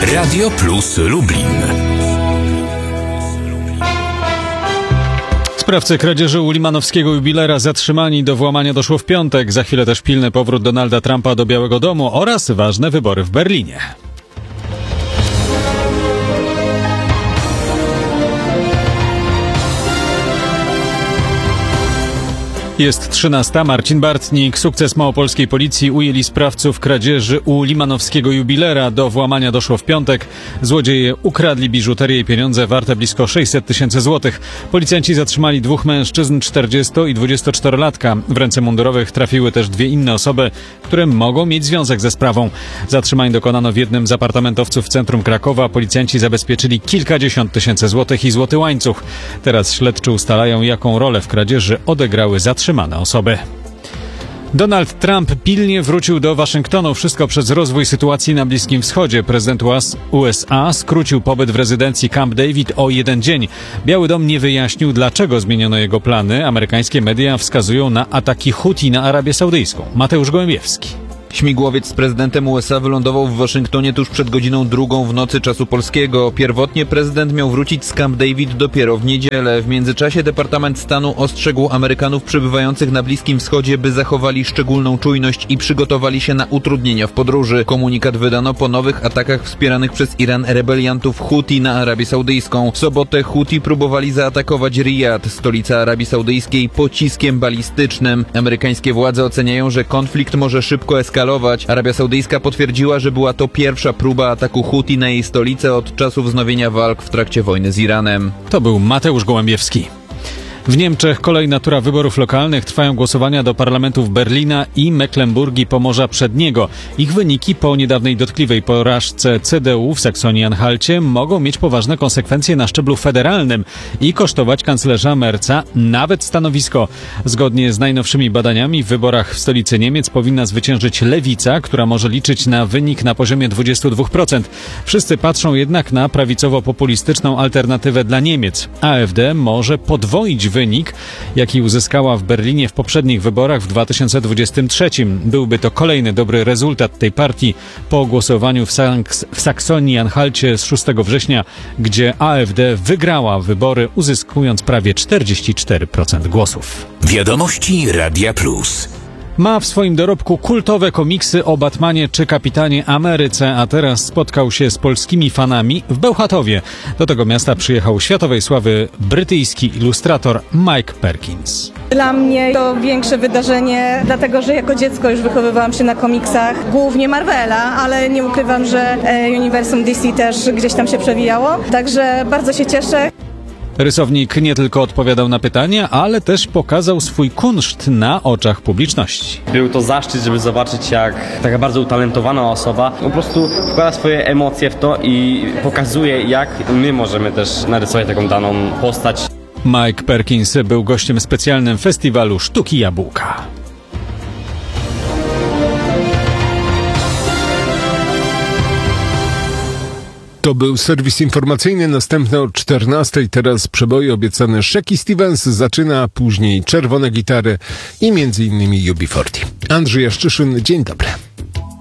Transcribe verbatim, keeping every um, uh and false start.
Radio Plus Lublin. Sprawcy kradzieży u limanowskiego jubilera zatrzymani. Do włamania doszło w piątek. Za chwilę też pilny powrót Donalda Trumpa do Białego Domu oraz ważne wybory w Berlinie. Jest trzynasta. Marcin Bartnik. Sukces małopolskiej policji. Ujęli sprawców kradzieży u limanowskiego jubilera. Do włamania doszło w piątek. Złodzieje ukradli biżuterię i pieniądze warte blisko sześćset tysięcy złotych. Policjanci zatrzymali dwóch mężczyzn, czterdziesto- i dwudziestoczterolatka. W ręce mundurowych trafiły też dwie inne osoby, które mogą mieć związek ze sprawą. Zatrzymań dokonano w jednym z apartamentowców w centrum Krakowa. Policjanci zabezpieczyli kilkadziesiąt tysięcy złotych i złoty łańcuch. Teraz śledczy ustalają, jaką rolę w kradzieży odegrały zatrzymane osoby. Donald Trump pilnie wrócił do Waszyngtonu. Wszystko przez rozwój sytuacji na Bliskim Wschodzie. Prezydent U S A skrócił pobyt w rezydencji Camp David o jeden dzień. Biały Dom nie wyjaśnił, dlaczego zmieniono jego plany. Amerykańskie media wskazują na ataki Huti na Arabię Saudyjską. Mateusz Gołębiewski. Śmigłowiec z prezydentem U S A wylądował w Waszyngtonie tuż przed godziną drugą w nocy czasu polskiego. Pierwotnie prezydent miał wrócić z Camp David dopiero w niedzielę. W międzyczasie Departament Stanu ostrzegł Amerykanów przebywających na Bliskim Wschodzie, by zachowali szczególną czujność i przygotowali się na utrudnienia w podróży. Komunikat wydano po nowych atakach wspieranych przez Iran rebeliantów Huti na Arabię Saudyjską. W sobotę Huti próbowali zaatakować Rijad, stolicę Arabii Saudyjskiej, pociskiem balistycznym. Amerykańskie władze oceniają, że konflikt może szybko eskalować. Arabia Saudyjska potwierdziła, że była to pierwsza próba ataku Huti na jej stolicę od czasu wznowienia walk w trakcie wojny z Iranem. To był Mateusz Gołębiewski. W Niemczech kolejna tura wyborów lokalnych. Trwają głosowania do parlamentów Berlina i Mecklenburgii Pomorza Przedniego. Ich wyniki po niedawnej dotkliwej porażce C D U w Saksonii-Anhalcie mogą mieć poważne konsekwencje na szczeblu federalnym i kosztować kanclerza Merza nawet stanowisko. Zgodnie z najnowszymi badaniami w wyborach w stolicy Niemiec powinna zwyciężyć lewica, która może liczyć na wynik na poziomie dwadzieścia dwa procent. Wszyscy patrzą jednak na prawicowo-populistyczną alternatywę dla Niemiec. A F D może podwoić wynik, jaki uzyskała w Berlinie w poprzednich wyborach w dwa tysiące dwudziestym trzecim. Byłby to kolejny dobry rezultat tej partii po głosowaniu w, Saks- w Saksonii-Anhalcie z szóstego września, gdzie A F D wygrała wybory, uzyskując prawie czterdzieści cztery procent głosów. Wiadomości Radia Plus. Ma w swoim dorobku kultowe komiksy o Batmanie czy Kapitanie Ameryce, a teraz spotkał się z polskimi fanami w Bełchatowie. Do tego miasta przyjechał światowej sławy brytyjski ilustrator Mike Perkins. Dla mnie to większe wydarzenie, dlatego że jako dziecko już wychowywałam się na komiksach, głównie Marvela, ale nie ukrywam, że uniwersum D C też gdzieś tam się przewijało, także bardzo się cieszę. Rysownik nie tylko odpowiadał na pytania, ale też pokazał swój kunszt na oczach publiczności. Był to zaszczyt, żeby zobaczyć, jak taka bardzo utalentowana osoba po prostu wkłada swoje emocje w to i pokazuje, jak my możemy też narysować taką daną postać. Mike Perkins był gościem specjalnym festiwalu Sztuki Jabłka. To był serwis informacyjny, następny o czternastej. Teraz przeboje obiecane Shaky Stevens zaczyna, później Czerwone Gitary i między innymi U B czterdzieści. Andrzej Jaszczyszyn, dzień dobry.